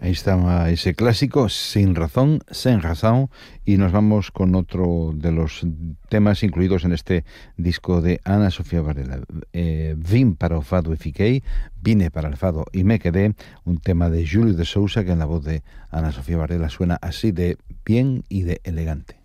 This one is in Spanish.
Ahí estaba ese clásico, Sin razón, sin razón, y nos vamos con otro de los temas incluidos en este disco de Ana Sofía Varela. Vim para o fado e fiquei, vine para el fado y me quedé, un tema de Julio de Sousa que en la voz de Ana Sofía Varela suena así de bien y de elegante.